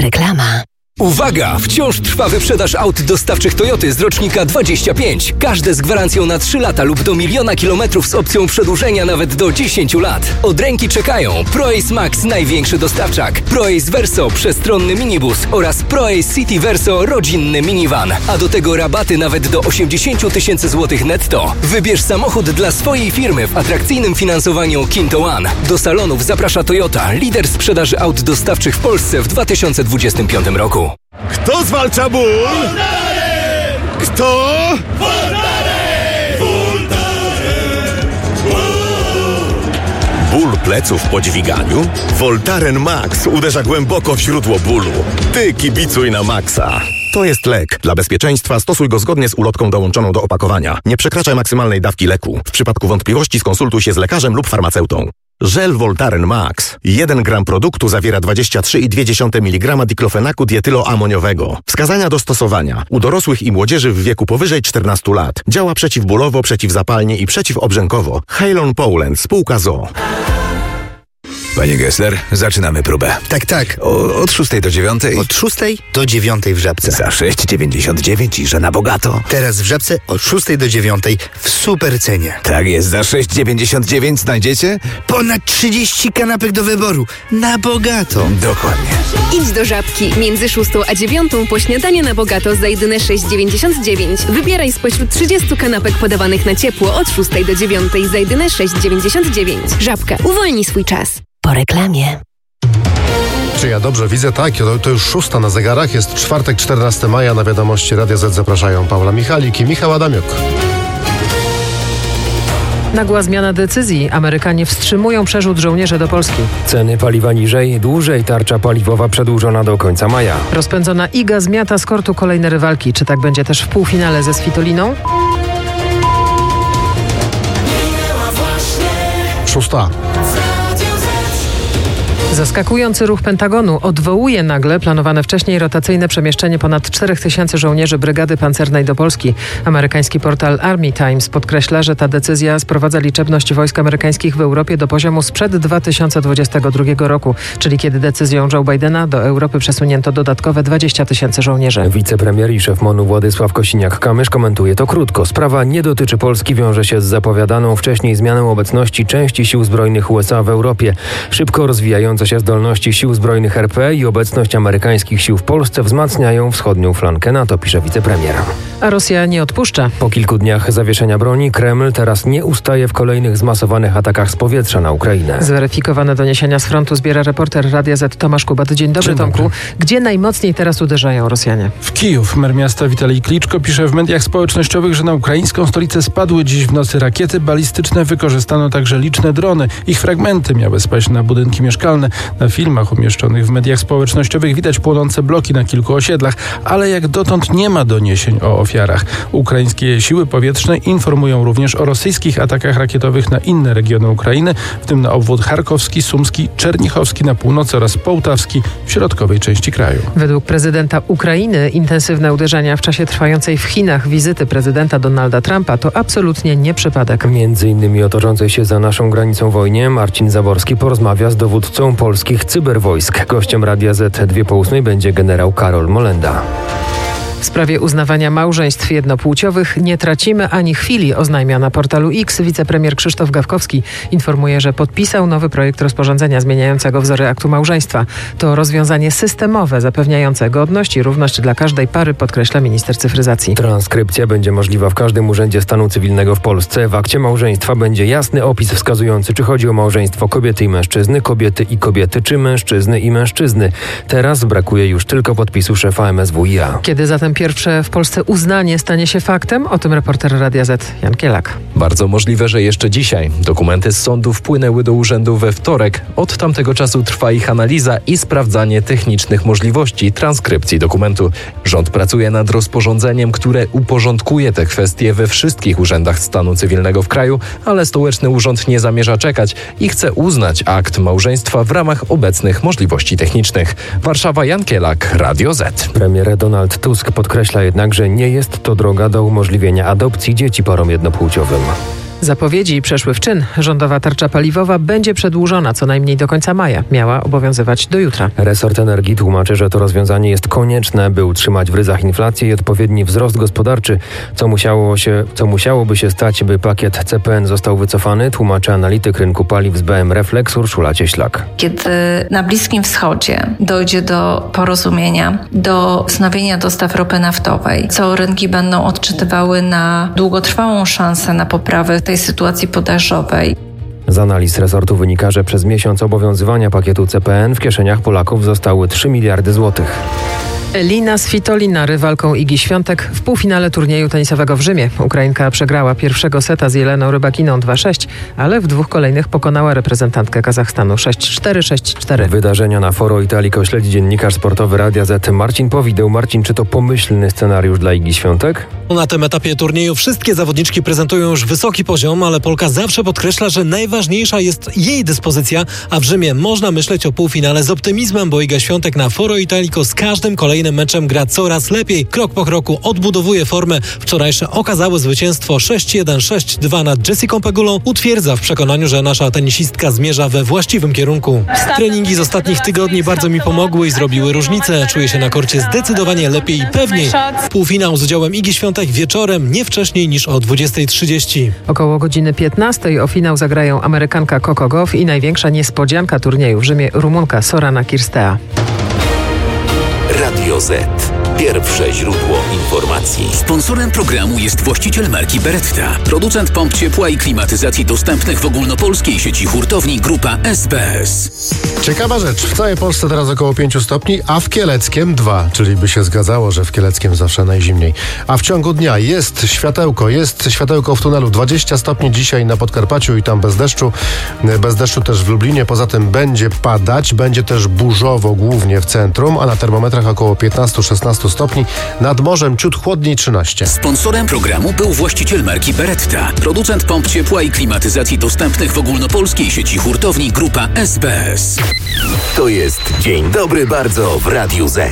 Reklama. Uwaga! Wciąż trwa wyprzedaż aut dostawczych Toyoty z rocznika 25. Każde z gwarancją na 3 lata lub do 1 000 000 kilometrów z opcją przedłużenia nawet do 10 lat. Od ręki czekają ProAce Max, największy dostawczak, ProAce Verso, przestronny minibus oraz ProAce City Verso, rodzinny minivan. A do tego rabaty nawet do 80 000 złotych netto. Wybierz samochód dla swojej firmy w atrakcyjnym finansowaniu Kinto One. Do salonów zaprasza Toyota, lider sprzedaży aut dostawczych w Polsce w 2025 roku. Kto zwalcza ból? Voltaren! Kto? Voltaren! Voltaren! Ból pleców po dźwiganiu? Voltaren Max uderza głęboko w źródło bólu. Ty kibicuj na maksa. To jest lek. Dla bezpieczeństwa stosuj go zgodnie z ulotką dołączoną do opakowania. Nie przekraczaj maksymalnej dawki leku. W przypadku wątpliwości skonsultuj się z lekarzem lub farmaceutą. Żel Voltaren Max. 1 gram produktu zawiera 23,2 mg diklofenaku dietyloamoniowego. Wskazania do stosowania. U dorosłych i młodzieży w wieku powyżej 14 lat. Działa przeciwbólowo, przeciwzapalnie i przeciwobrzękowo. Halon Poland, spółka ZOO. Panie Gessler, zaczynamy próbę. Tak. Od 6 do 9? Od 6 do 9 w Żabce. Za 6,99 i że na bogato. Teraz w Żabce od 6 do 9 w super cenie. Tak jest, za 6,99 znajdziecie? Ponad 30 kanapek do wyboru. Na bogato. Dokładnie. Idź do Żabki. Między 6 a 9 po śniadanie na bogato za jedyne 6,99. Wybieraj spośród 30 kanapek podawanych na ciepło od 6 do 9 za jedyne 6,99. Żabka. Uwolnij swój czas. Po reklamie. Czy ja dobrze widzę? Tak, to już 6 na zegarach. Jest czwartek, 14 maja. Na wiadomości Radia Z zapraszają Paula Michalik i Michał Adamiuk. Nagła zmiana decyzji. Amerykanie wstrzymują przerzut żołnierzy do Polski. Ceny paliwa niżej, dłużej tarcza paliwowa przedłużona do końca maja. Rozpędzona Iga zmiata z kortu kolejne rywalki. Czy tak będzie też w półfinale ze Svitoliną? 6. Zaskakujący ruch Pentagonu odwołuje nagle planowane wcześniej rotacyjne przemieszczenie ponad 4000 żołnierzy Brygady Pancernej do Polski. Amerykański portal Army Times podkreśla, że ta decyzja sprowadza liczebność wojsk amerykańskich w Europie do poziomu sprzed 2022 roku, czyli kiedy decyzją Joe Bidena do Europy przesunięto dodatkowe 20 000 żołnierzy. Wicepremier i szef MON-u Władysław Kosiniak-Kamysz komentuje to krótko. Sprawa nie dotyczy Polski, wiąże się z zapowiadaną wcześniej zmianą obecności części sił zbrojnych USA w Europie. Szybko rozwijające się zdolności sił zbrojnych RP i obecność amerykańskich sił w Polsce wzmacniają wschodnią flankę NATO, pisze wicepremier. A Rosja nie odpuszcza. Po kilku dniach zawieszenia broni Kreml teraz nie ustaje w kolejnych zmasowanych atakach z powietrza na Ukrainę. Zweryfikowane doniesienia z frontu zbiera reporter Radia Z Tomasz Kubat. Dzień dobry, Tomku. Gdzie najmocniej teraz uderzają Rosjanie? W Kijów. Mer miasta Witalij Kliczko pisze w mediach społecznościowych, że na ukraińską stolicę spadły dziś w nocy rakiety balistyczne. Wykorzystano także liczne drony. Ich fragmenty miały spaść na budynki mieszkalne. Na filmach umieszczonych w mediach społecznościowych widać płonące bloki na kilku osiedlach, ale jak dotąd nie ma doniesień o ofiarach. Ukraińskie siły powietrzne informują również o rosyjskich atakach rakietowych na inne regiony Ukrainy, w tym na obwód charkowski, sumski, czernichowski na północy oraz połtawski w środkowej części kraju. Według prezydenta Ukrainy intensywne uderzenia w czasie trwającej w Chinach wizyty prezydenta Donalda Trumpa to absolutnie nie przypadek. Między innymi o toczącej się za naszą granicą wojnie Marcin Zaborski porozmawia z dowódcą polskich cyberwojsk. Gościem Radia Z 2:08 będzie generał Karol Molenda. W sprawie uznawania małżeństw jednopłciowych nie tracimy ani chwili, oznajmia na portalu X wicepremier Krzysztof Gawkowski. Informuje, że podpisał nowy projekt rozporządzenia zmieniającego wzory aktu małżeństwa. To rozwiązanie systemowe, zapewniające godność i równość dla każdej pary, podkreśla minister cyfryzacji. Transkrypcja będzie możliwa w każdym urzędzie stanu cywilnego w Polsce. W akcie małżeństwa będzie jasny opis wskazujący, czy chodzi o małżeństwo kobiety i mężczyzny, kobiety i kobiety, czy mężczyzny i mężczyzny. Teraz brakuje już tylko podpisu szefa MSWiA. Kiedy zatem pierwsze w Polsce uznanie stanie się faktem? O tym reporter Radia Z Jan Kielak. Bardzo możliwe, że jeszcze dzisiaj. Dokumenty z sądu wpłynęły do urzędu we wtorek. Od tamtego czasu trwa ich analiza i sprawdzanie technicznych możliwości transkrypcji dokumentu. Rząd pracuje nad rozporządzeniem, które uporządkuje te kwestie we wszystkich urzędach stanu cywilnego w kraju, ale stołeczny urząd nie zamierza czekać i chce uznać akt małżeństwa w ramach obecnych możliwości technicznych. Warszawa, Jan Kielak, Radio Z. Premier Donald Tusk podkreśla jednak, że nie jest to droga do umożliwienia adopcji dzieci parom jednopłciowym. Zapowiedzi przeszły w czyn. Rządowa tarcza paliwowa będzie przedłużona co najmniej do końca maja. Miała obowiązywać do jutra. Resort Energii tłumaczy, że to rozwiązanie jest konieczne, by utrzymać w ryzach inflację i odpowiedni wzrost gospodarczy, co musiałoby się stać, by pakiet CPN został wycofany, tłumaczy analityk rynku paliw z BM Reflex Urszula Cieślak. Kiedy na Bliskim Wschodzie dojdzie do porozumienia, do wznowienia dostaw ropy naftowej, co rynki będą odczytywały na długotrwałą szansę na poprawę tej sytuacji podażowej. Z analiz resortu wynika, że przez miesiąc obowiązywania pakietu CPN w kieszeniach Polaków zostały 3 miliardy złotych. Elina Svitolina rywalką Igi Świątek w półfinale turnieju tenisowego w Rzymie. Ukrainka przegrała pierwszego seta z Jeleną Rybakiną 2-6, ale w dwóch kolejnych pokonała reprezentantkę Kazachstanu 6-4, 6-4. Wydarzenia na Foro Italico śledzi dziennikarz sportowy Radia Z Marcin Powideł. Marcin, czy to pomyślny scenariusz dla Igi Świątek? Na tym etapie turnieju wszystkie zawodniczki prezentują już wysoki poziom, ale Polka zawsze podkreśla, że najważniejsza jest jej dyspozycja, a w Rzymie można myśleć o półfinale z optymizmem, bo Iga Świątek na Foro Italico z każdym kolejnym meczem gra coraz lepiej. Krok po kroku odbudowuje formę. Wczorajsze okazałe zwycięstwo 6-1, 6-2 nad Jessicą Pegulą utwierdza w przekonaniu, że nasza tenisistka zmierza we właściwym kierunku. Treningi z ostatnich tygodni bardzo mi pomogły i zrobiły różnicę. Czuję się na korcie zdecydowanie lepiej i pewniej. Półfinał z udziałem Igi Świątek wieczorem, nie wcześniej niż o 20:30. Około godziny 15 o finał zagrają Amerykanka Coco Gauff i największa niespodzianka turnieju w Rzymie Rumunka Sorana Cirstea. Radio Z. Pierwsze źródło informacji. Sponsorem programu jest właściciel marki Beretta. Producent pomp ciepła i klimatyzacji dostępnych w ogólnopolskiej sieci hurtowni Grupa SBS. Ciekawa rzecz. W całej Polsce teraz około 5 stopni, a w Kieleckiem 2. Czyli by się zgadzało, że w Kieleckiem zawsze najzimniej. A w ciągu dnia jest światełko w tunelu. 20 stopni dzisiaj na Podkarpaciu i tam bez deszczu. Bez deszczu też w Lublinie. Poza tym będzie padać. Będzie też burzowo, głównie w centrum, a na termometrach około 15-16 stopni. Nad morzem ciut chłodniej 13. Sponsorem programu był właściciel marki Beretta. Producent pomp ciepła i klimatyzacji dostępnych w ogólnopolskiej sieci hurtowni Grupa SBS. To jest Dzień Dobry Bardzo w Radiu Z.